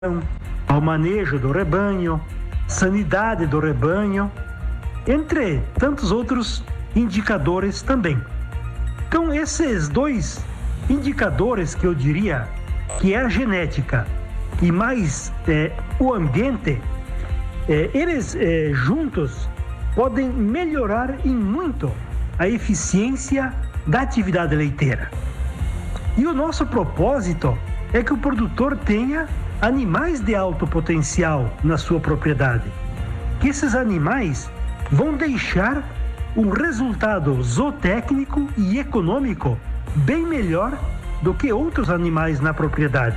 ao manejo do rebanho, sanidade do rebanho, entre tantos outros indicadores também. Então, esses dois indicadores que eu diria que é a genética e mais o ambiente, eles juntos podem melhorar em muito a eficiência da atividade leiteira. E o nosso propósito é que o produtor tenha animais de alto potencial na sua propriedade, que esses animais vão deixar um resultado zootécnico e econômico bem melhor do que outros animais na propriedade.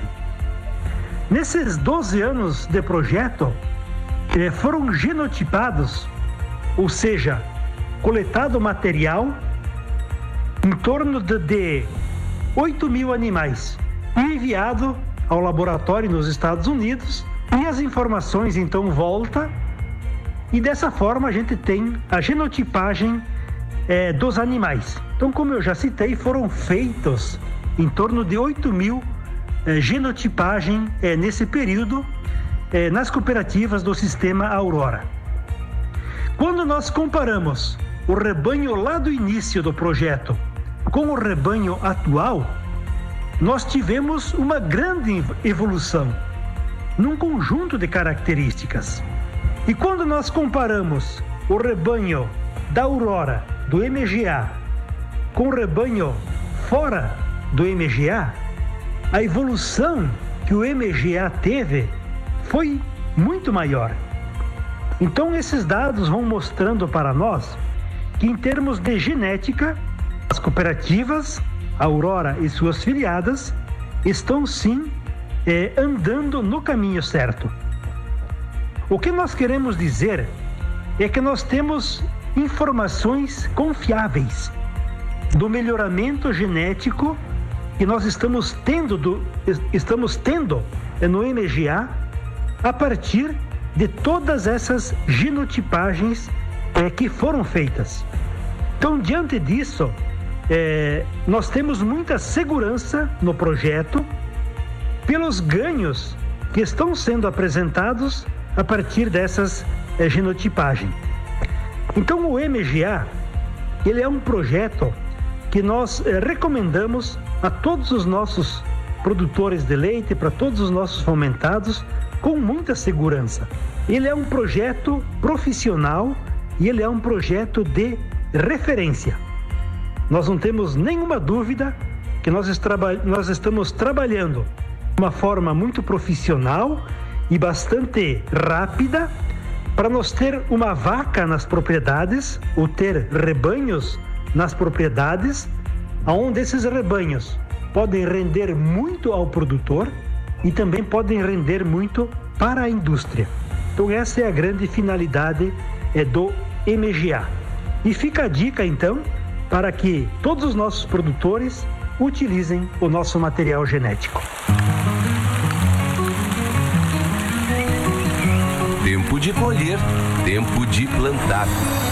Nesses 12 anos de projeto, foram genotipados, ou seja, coletado material em torno de 8.000 animais e enviado ao laboratório nos Estados Unidos, e as informações então voltam, e dessa forma a gente tem a genotipagem dos animais. Então, como eu já citei, foram feitos em torno de 8.000 genotipagem nesse período nas cooperativas do sistema Aurora. Quando nós comparamos o rebanho lá do início do projeto com o rebanho atual, nós tivemos uma grande evolução num conjunto de características. E quando nós comparamos o rebanho da Aurora, do MGA, com o rebanho fora do MGA, a evolução que o MGA teve foi muito maior. Então, esses dados vão mostrando para nós que, em termos de genética, as cooperativas Aurora e suas filiadas estão sim andando no caminho certo. O que nós queremos dizer é que nós temos informações confiáveis do melhoramento genético que nós estamos tendo no MGA a partir de todas essas genotipagens que foram feitas. Então, diante disso, nós temos muita segurança no projeto pelos ganhos que estão sendo apresentados a partir dessas genotipagens. Então, o MGA, ele é um projeto que nós recomendamos a todos os nossos produtores de leite, para todos os nossos fomentados, com muita segurança. Ele é um projeto profissional e ele é um projeto de referência. Nós não temos nenhuma dúvida que nós estamos trabalhando de uma forma muito profissional e bastante rápida para nós ter uma vaca nas propriedades, ou ter rebanhos nas propriedades, onde esses rebanhos podem render muito ao produtor e também podem render muito para a indústria. Então, essa é a grande finalidade do MGA. E fica a dica, então, para que todos os nossos produtores utilizem o nosso material genético. Tempo de colher, tempo de plantar.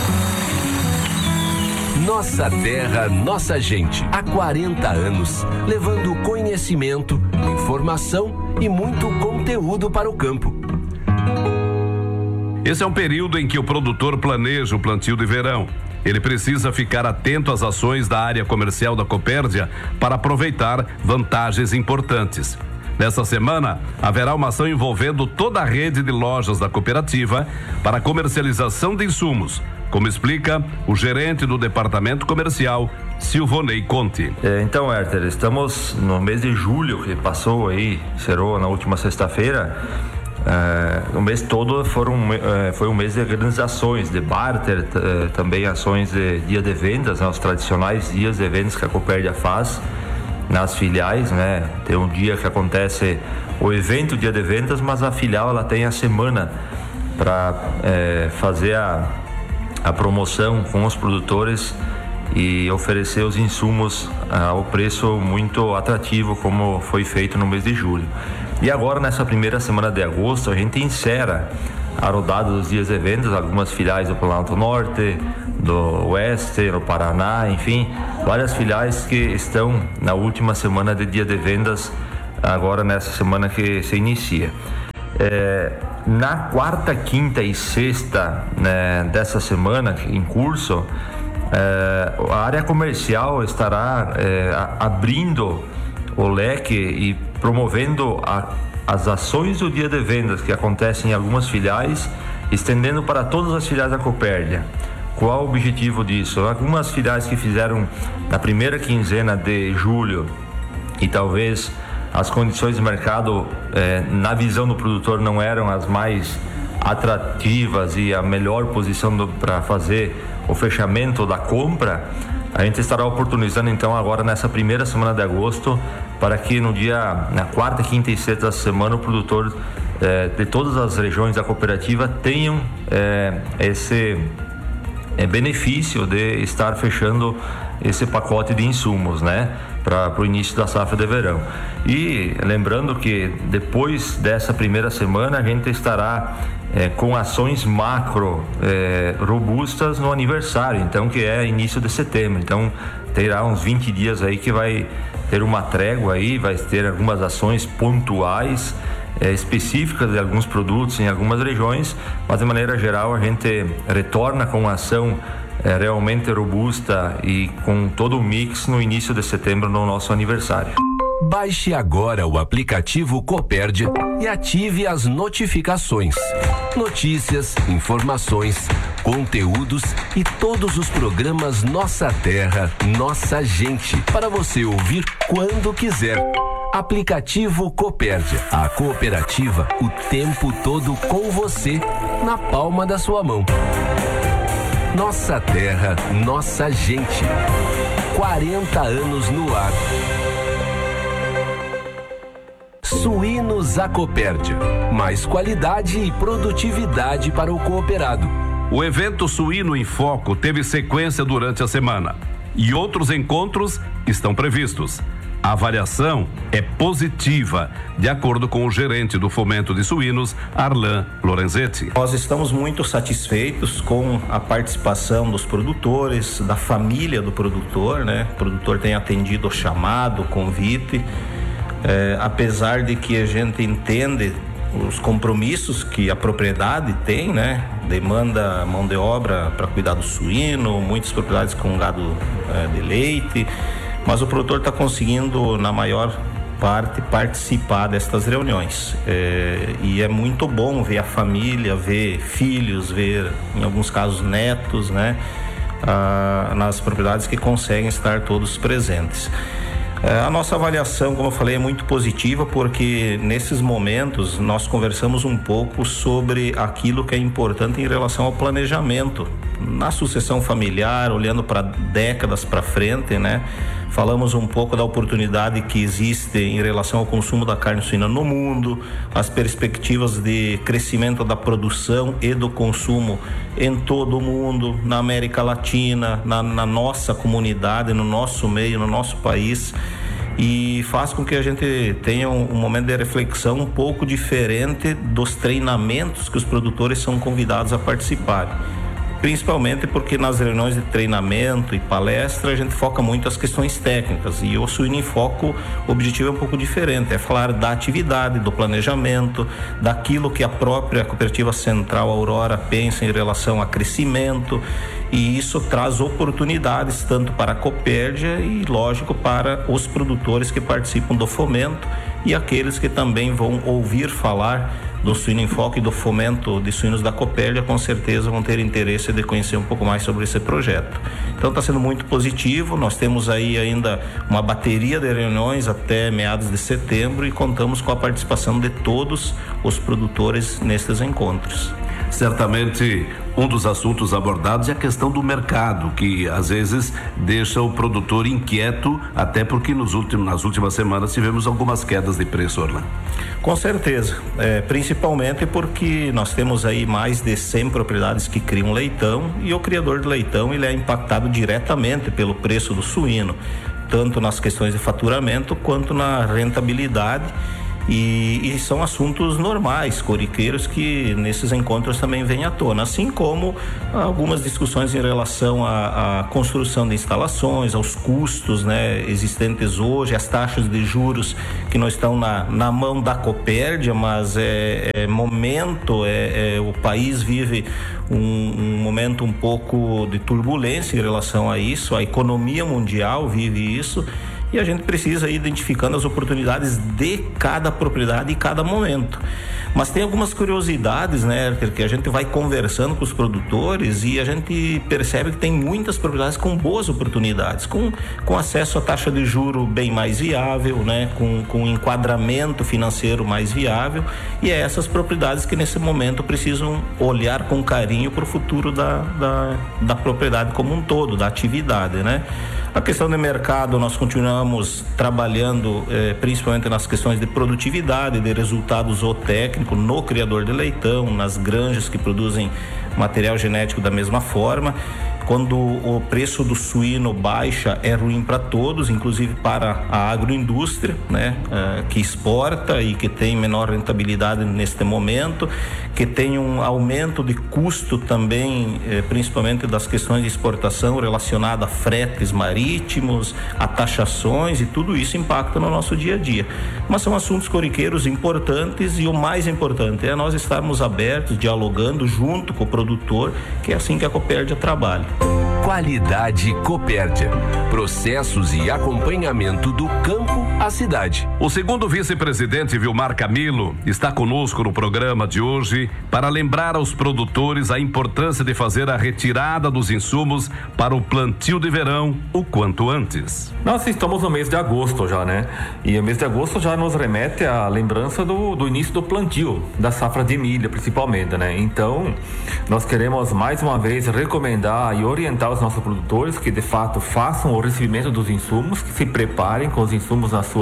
Nossa terra, nossa gente. Há 40 anos, levando conhecimento, informação e muito conteúdo para o campo. Esse é um período em que o produtor planeja o plantio de verão. Ele precisa ficar atento às ações da área comercial da Copérdia para aproveitar vantagens importantes. Nessa semana, haverá uma ação envolvendo toda a rede de lojas da cooperativa para a comercialização de insumos, como explica o gerente do departamento comercial, Silvonei Conte. Então, Herter, estamos no mês de julho, que passou aí, cerrou na última sexta-feira. O mês todo foi um mês de grandes ações, de barter, também ações de dia de vendas, os tradicionais dias de vendas que a Copérdia faz nas filiais, né? Tem um dia que acontece o evento, dia de vendas, mas a filial ela tem a semana para fazer a promoção com os produtores e oferecer os insumos ao preço muito atrativo, como foi feito no mês de julho. E agora, nessa primeira semana de agosto, a gente encerra a rodada dos dias de vendas, algumas filiais do Planalto Norte, do Oeste, no Paraná, enfim, várias filiais que estão na última semana de dia de vendas, agora nessa semana que se inicia. Na quarta, quinta e sexta, né, dessa semana em curso, a área comercial estará abrindo o leque e promovendo as ações do dia de vendas que acontecem em algumas filiais, estendendo para todas as filiais da Copérdia. Qual o objetivo disso? Algumas filiais que fizeram na primeira quinzena de julho e talvez as condições de mercado, na visão do produtor, não eram as mais atrativas e a melhor posição para fazer o fechamento da compra, a gente estará oportunizando então agora nessa primeira semana de agosto para que na quarta, quinta e sexta da semana o produtor de todas as regiões da cooperativa tenham esse benefício de estar fechando esse pacote de insumos, né, para o início da safra de verão. E lembrando que depois dessa primeira semana a gente estará com ações macro robustas no aniversário, então, que é início de setembro. Então terá uns 20 dias aí que vai ter uma trégua aí, vai ter algumas ações pontuais específicas de alguns produtos em algumas regiões, mas de maneira geral a gente retorna com ação realmente robusta e com todo o mix no início de setembro, no nosso aniversário. Baixe agora o aplicativo Copérdia e ative as notificações. Notícias, informações, conteúdos e todos os programas Nossa Terra, Nossa Gente, para você ouvir quando quiser. Aplicativo Copérdia, a cooperativa o tempo todo com você, na palma da sua mão. Nossa Terra, Nossa Gente. 40 anos no ar. Suínos Acopérdia. Mais qualidade e produtividade para o cooperado. O evento Suíno em Foco teve sequência durante a semana e outros encontros estão previstos. A avaliação é positiva, de acordo com o gerente do Fomento de Suínos, Arlan Lorenzetti. Nós estamos muito satisfeitos com a participação dos produtores, da família do produtor, né? O produtor tem atendido o chamado, o convite, apesar de que a gente entende os compromissos que a propriedade tem, né? Demanda mão de obra para cuidar do suíno, muitas propriedades com gado de leite, mas o produtor está conseguindo, na maior parte, participar destas reuniões. E é muito bom ver a família, ver filhos, ver, em alguns casos, netos, né? Nas propriedades que conseguem estar todos presentes. A nossa avaliação, como eu falei, é muito positiva, porque nesses momentos nós conversamos um pouco sobre aquilo que é importante em relação ao planejamento na sucessão familiar, olhando para décadas para frente, né? Falamos um pouco da oportunidade que existe em relação ao consumo da carne suína no mundo, as perspectivas de crescimento da produção e do consumo em todo o mundo, na América Latina, na nossa comunidade, no nosso meio, no nosso país, e faz com que a gente tenha um momento de reflexão um pouco diferente dos treinamentos que os produtores são convidados a participar. Principalmente porque nas reuniões de treinamento e palestra a gente foca muito as questões técnicas, e o Suíno em Foco, o objetivo é um pouco diferente, é falar da atividade, do planejamento, daquilo que a própria Cooperativa Central Aurora pensa em relação a crescimento, e isso traz oportunidades tanto para a Copérdia e, lógico, para os produtores que participam do fomento e aqueles que também vão ouvir falar do Suíno em Foco e do Fomento de Suínos da Copérdia, com certeza vão ter interesse de conhecer um pouco mais sobre esse projeto. Então está sendo muito positivo, nós temos aí ainda uma bateria de reuniões até meados de setembro e contamos com a participação de todos os produtores nestes encontros. Certamente um dos assuntos abordados é a questão do mercado, que às vezes deixa o produtor inquieto, até porque nas últimas semanas tivemos algumas quedas de preço, Orlando. Com certeza, principalmente porque nós temos aí mais de 100 propriedades que criam leitão, e o criador de leitão ele é impactado diretamente pelo preço do suíno, tanto nas questões de faturamento quanto na rentabilidade. E são assuntos normais, corriqueiros, que nesses encontros também vêm à tona, assim como algumas discussões em relação à construção de instalações, aos custos, né, existentes hoje, as taxas de juros que não estão na mão da Copérdia, mas o país vive um momento um pouco de turbulência em relação a isso, a economia mundial vive isso, e a gente precisa ir identificando as oportunidades de cada propriedade e cada momento. Mas tem algumas curiosidades, né, que a gente vai conversando com os produtores e a gente percebe que tem muitas propriedades com boas oportunidades, com acesso a taxa de juro bem mais viável, né, com enquadramento financeiro mais viável, e é essas propriedades que nesse momento precisam olhar com carinho para o futuro da propriedade como um todo, da atividade, né? A questão de mercado, nós continuamos trabalhando principalmente nas questões de produtividade, de resultado zootécnico no criador de leitão, nas granjas que produzem material genético da mesma forma. Quando o preço do suíno baixa, é ruim para todos, inclusive para a agroindústria, né, que exporta e que tem menor rentabilidade neste momento, que tem um aumento de custo também, principalmente das questões de exportação relacionada a fretes marítimos, a taxações, e tudo isso impacta no nosso dia a dia. Mas são assuntos corriqueiros importantes, e o mais importante é nós estarmos abertos, dialogando junto com o produtor, que é assim que a Copérdia trabalha. Qualidade Copérdia. Processos e acompanhamento do campo à cidade. O segundo vice-presidente, Vilmar Camilo, está conosco no programa de hoje para lembrar aos produtores a importância de fazer a retirada dos insumos para o plantio de verão o quanto antes. Nós estamos no mês de agosto já, né? E o mês de agosto já nos remete à lembrança do início do plantio, da safra de milho principalmente, né? Então, nós queremos mais uma vez recomendar e orientar os nossos produtores que de fato façam o recebimento dos insumos, que se preparem com os insumos nas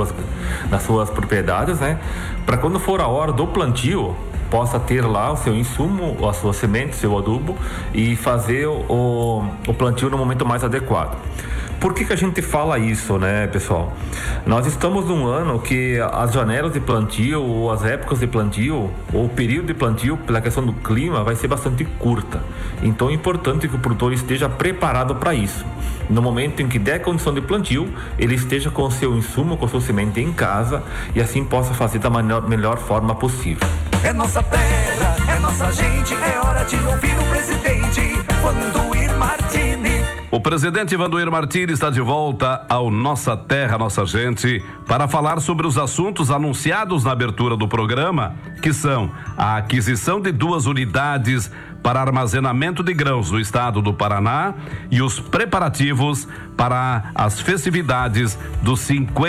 suas propriedades, né? Para quando for a hora do plantio, possa ter lá o seu insumo, a sua semente, seu adubo, e fazer o plantio no momento mais adequado. Por que a gente fala isso, né, pessoal? Nós estamos num ano que as janelas de plantio, ou as épocas de plantio, ou o período de plantio, pela questão do clima, vai ser bastante curta. Então é importante que o produtor esteja preparado para isso. No momento em que der condição de plantio, ele esteja com o seu insumo, com a sua semente em casa, e assim possa fazer da melhor forma possível. É nossa terra, é nossa gente, é hora de ouvir o presidente Vandoir Martini. O presidente Vandoir Martini está de volta ao Nossa Terra, Nossa Gente, para falar sobre os assuntos anunciados na abertura do programa, que são a aquisição de 2 unidades para armazenamento de grãos no estado do Paraná e os preparativos para as festividades dos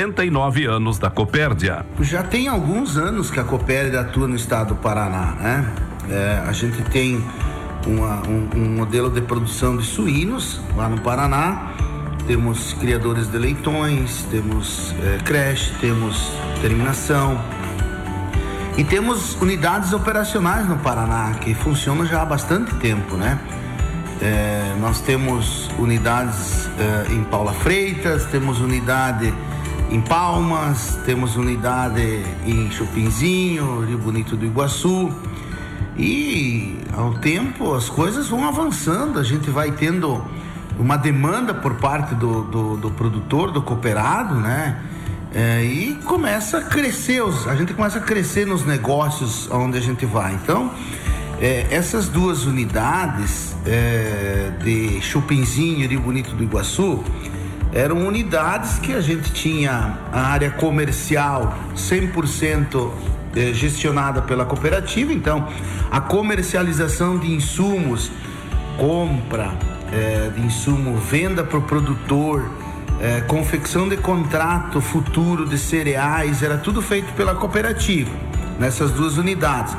59 anos da Copérdia. Já tem alguns anos que a Copérdia atua no estado do Paraná, né? A gente tem um modelo de produção de suínos lá no Paraná, temos criadores de leitões, temos creche, temos terminação, e temos unidades operacionais no Paraná que funcionam já há bastante tempo, né? Nós temos unidades em Paula Freitas, temos unidade em Palmas, temos unidade em Chupinzinho, Rio Bonito do Iguaçu, e ao tempo as coisas vão avançando, a gente vai tendo uma demanda por parte do produtor, do cooperado, né? E começa a crescer, a gente começa a crescer nos negócios onde a gente vai. Então, essas 2 unidades de Chupinzinho e Rio Bonito do Iguaçu eram unidades que a gente tinha a área comercial 100% gestionada pela cooperativa. Então, a comercialização de insumos, compra de insumo, venda para o produtor, confecção de contrato futuro de cereais, era tudo feito pela cooperativa, nessas 2 unidades,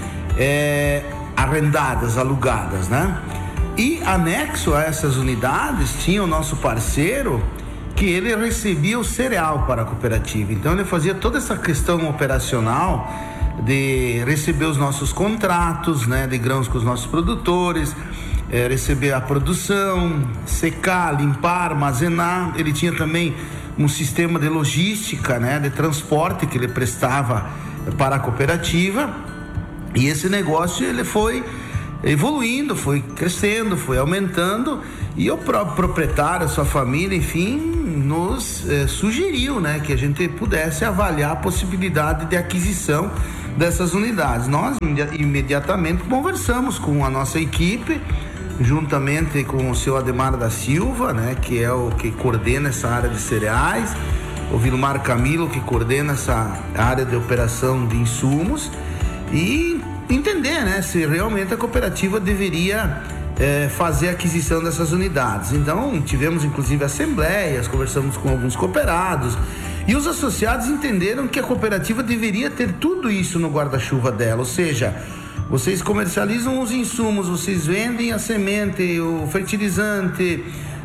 arrendadas, alugadas, né? E anexo a essas unidades tinha o nosso parceiro, que ele recebia o cereal para a cooperativa. Então ele fazia toda essa questão operacional de receber os nossos contratos, né, de grãos com os nossos produtores, receber a produção, secar, limpar, armazenar. Ele tinha também um sistema de logística, né, de transporte que ele prestava para a cooperativa, e esse negócio ele foi evoluindo, foi crescendo, foi aumentando, e o próprio proprietário, a sua família, enfim, nos sugeriu, né, que a gente pudesse avaliar a possibilidade de aquisição dessas unidades. Nós imediatamente conversamos com a nossa equipe, juntamente com o seu Ademar da Silva, né, que é o que coordena essa área de cereais, o Vilmar Camilo, que coordena essa área de operação de insumos, e entender, né, se realmente a cooperativa deveria fazer a aquisição dessas unidades. Então, tivemos inclusive assembleias, conversamos com alguns cooperados, e os associados entenderam que a cooperativa deveria ter tudo isso no guarda-chuva dela, ou seja, vocês comercializam os insumos, vocês vendem a semente, o fertilizante,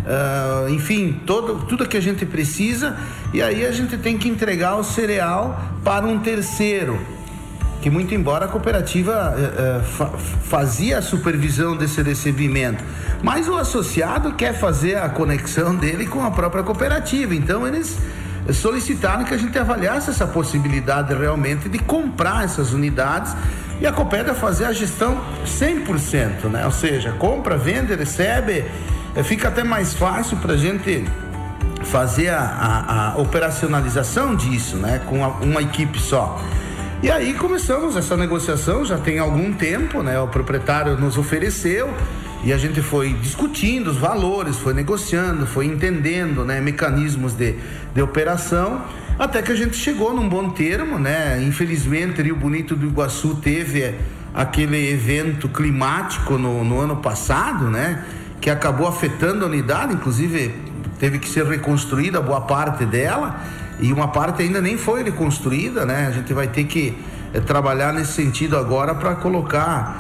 enfim, tudo que a gente precisa, e aí a gente tem que entregar o cereal para um terceiro, que muito embora a cooperativa fazia a supervisão desse recebimento, mas o associado quer fazer a conexão dele com a própria cooperativa, então eles solicitaram que a gente avaliasse essa possibilidade realmente de comprar essas unidades e a Copérdia fazer a gestão 100%, né? Ou seja, compra, vende, recebe, fica até mais fácil para a gente fazer a operacionalização disso, né? Com uma equipe só. E aí começamos essa negociação, já tem algum tempo, né? O proprietário nos ofereceu e a gente foi discutindo os valores, foi negociando, foi entendendo, né, mecanismos de operação, até que a gente chegou num bom termo, né? Infelizmente, Rio Bonito do Iguaçu teve aquele evento climático no ano passado, né? Que acabou afetando a unidade, inclusive teve que ser reconstruída boa parte dela, e uma parte ainda nem foi reconstruída, né? A gente vai ter que trabalhar nesse sentido agora para colocar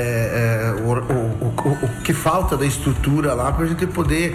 o que falta da estrutura lá para a gente poder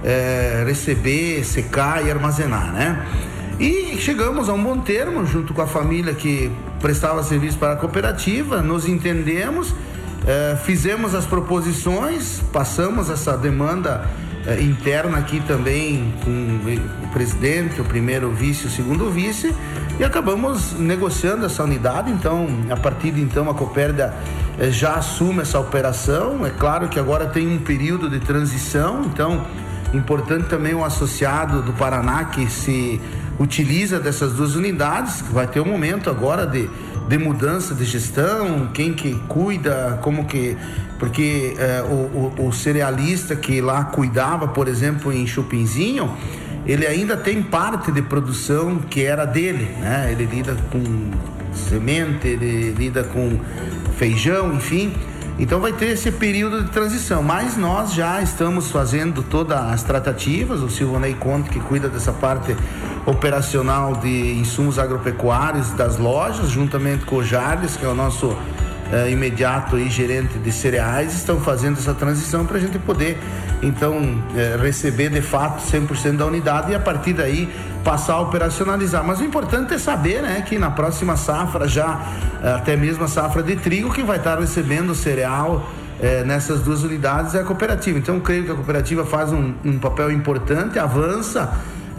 receber, secar e armazenar, né? E chegamos a um bom termo junto com a família que prestava serviço para a cooperativa, nos entendemos, fizemos as proposições, passamos essa demanda interna aqui também com o presidente, o primeiro vice, o segundo vice, e acabamos negociando essa unidade. Então, a partir de então, a Copérdia já assume essa operação. É claro que agora tem um período de transição, então importante também o associado do Paraná que se utiliza dessas duas unidades, vai ter um momento agora de mudança de gestão, quem que cuida, como que, porque o cerealista que lá cuidava, por exemplo, em Chupinzinho, ele ainda tem parte de produção que era dele, né? Ele lida com semente, ele lida com feijão, enfim. Então vai ter esse período de transição, mas nós já estamos fazendo todas as tratativas, o Silvonei Conte que cuida dessa parte operacional de insumos agropecuários das lojas, juntamente com o Jardes, que é o nosso imediato e gerente de cereais, estão fazendo essa transição para a gente poder então receber de fato 100% da unidade e a partir daí passar a operacionalizar. Mas o importante é saber, né, que na próxima safra, já até mesmo a safra de trigo, que vai estar recebendo cereal nessas duas unidades é a cooperativa. Então eu creio que a cooperativa faz um papel importante, avança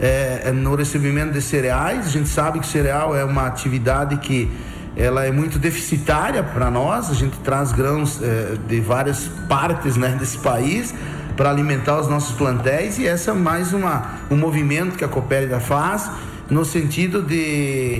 no recebimento de cereais. A gente sabe que o cereal é uma atividade que ela é muito deficitária para nós. A gente traz grãos de várias partes, né, desse país para alimentar os nossos plantéis, e essa é mais um movimento que a Copérdia faz no sentido de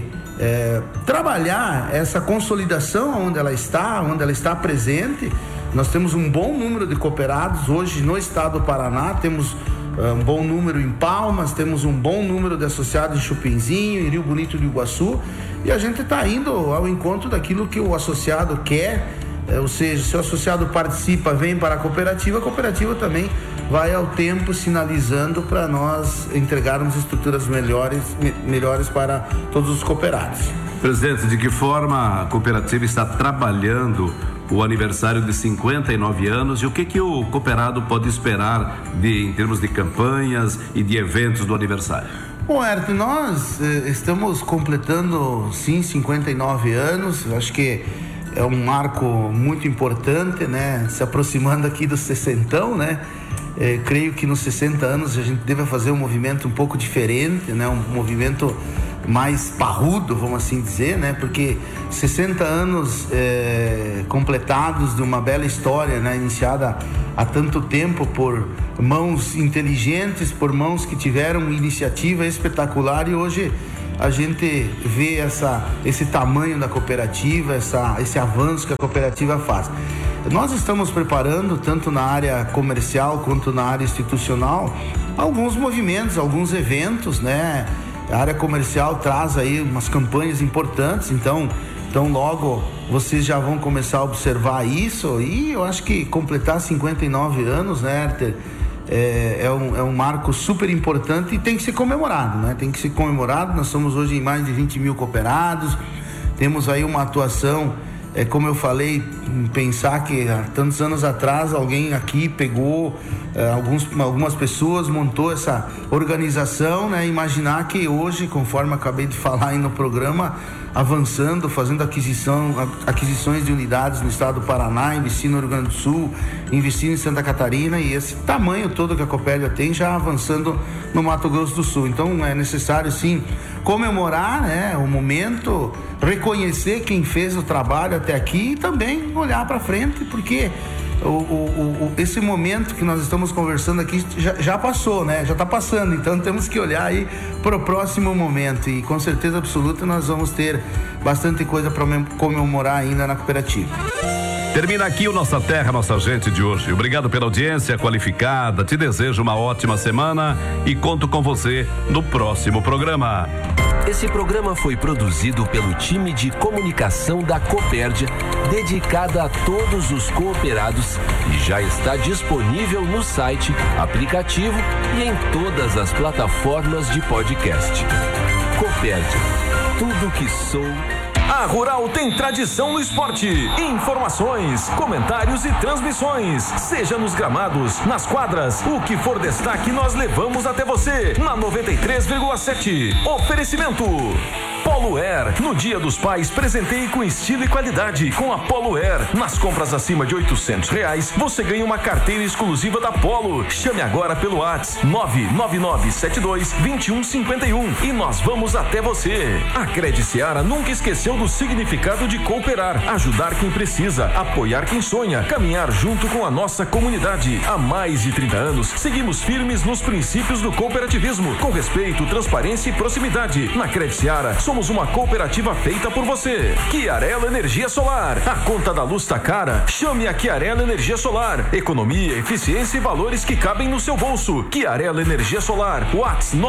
trabalhar essa consolidação onde ela está presente. Nós temos um bom número de cooperados hoje no estado do Paraná, temos um bom número em Palmas, temos um bom número de associados em Chupinzinho, em Rio Bonito do Iguaçu, e a gente está indo ao encontro daquilo que o associado quer, ou seja, se o associado participa, vem para a cooperativa também vai ao tempo sinalizando para nós entregarmos estruturas melhores para todos os cooperados. Presidente, de que forma a cooperativa está trabalhando o aniversário de 59 anos e o que o cooperado pode esperar em termos de campanhas e de eventos do aniversário? Bom, Herto, nós estamos completando sim 59 anos. Eu acho que é um marco muito importante, né? Se aproximando aqui do 60, né? Creio que nos 60 anos a gente deve fazer um movimento um pouco diferente, né? Um movimento mais parrudo, vamos assim dizer, né? Porque 60 anos completados de uma bela história, né? Iniciada há tanto tempo por mãos inteligentes, por mãos que tiveram iniciativa espetacular, e hoje a gente vê esse tamanho da cooperativa, esse avanço que a cooperativa faz. Nós estamos preparando, tanto na área comercial quanto na área institucional, alguns movimentos, alguns eventos, né? A área comercial traz aí umas campanhas importantes, então logo vocês já vão começar a observar isso, e eu acho que completar 59 anos, né, Herter, é um marco super importante e tem que ser comemorado, né? Tem que ser comemorado. Nós somos hoje em mais de 20 mil cooperados, temos aí uma atuação, como eu falei, pensar que há tantos anos atrás alguém aqui pegou, algumas pessoas, montou essa organização, né? Imaginar que hoje, conforme acabei de falar aí no programa, avançando, fazendo aquisições de unidades no estado do Paraná, investindo no Rio Grande do Sul, investindo em Santa Catarina, e esse tamanho todo que a Copérdia tem, já avançando no Mato Grosso do Sul. Então é necessário sim comemorar, né, o momento, reconhecer quem fez o trabalho até aqui e também olhar para frente, porque esse momento que nós estamos conversando aqui já passou, né? Já está passando, então temos que olhar aí para o próximo momento, e com certeza absoluta nós vamos ter bastante coisa para comemorar ainda na cooperativa. Termina aqui o Nossa Terra, Nossa Gente de hoje. Obrigado pela audiência qualificada, te desejo uma ótima semana e conto com você no próximo programa. Esse programa foi produzido pelo time de comunicação da Copérdia, dedicada a todos os cooperados, e já está disponível no site, aplicativo e em todas as plataformas de podcast. Copérdia, tudo que sou. A Rural tem tradição no esporte, informações, comentários e transmissões. Seja nos gramados, nas quadras, o que for destaque nós levamos até você na 93,7. Oferecimento Polo Air. No Dia dos Pais, presenteie com estilo e qualidade com a Polo Air. Nas compras acima de R$800, você ganha uma carteira exclusiva da Polo. Chame agora pelo WhatsApp 999722151 e nós vamos até você. A Crediciara nunca esqueceu do significado de cooperar, ajudar quem precisa, apoiar quem sonha, caminhar junto com a nossa comunidade. Há mais de 30 anos, seguimos firmes nos princípios do cooperativismo, com respeito, transparência e proximidade. Na Crediciara, somos uma cooperativa feita por você. Chiarello Energia Solar. A conta da luz tá cara? Chame a Chiarello Energia Solar. Economia, eficiência e valores que cabem no seu bolso. Chiarello Energia Solar. WhatsApp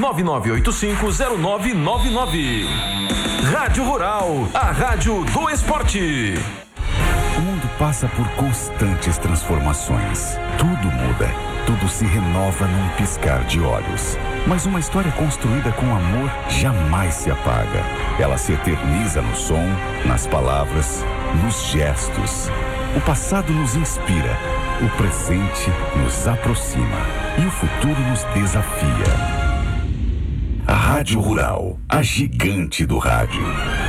999850999. Rádio Rural, a rádio do esporte. O mundo passa por constantes transformações. Tudo muda, tudo se renova num piscar de olhos. Mas uma história construída com amor jamais se apaga. Ela se eterniza no som, nas palavras, nos gestos. O passado nos inspira, o presente nos aproxima e o futuro nos desafia. A Rádio Rural, a gigante do rádio.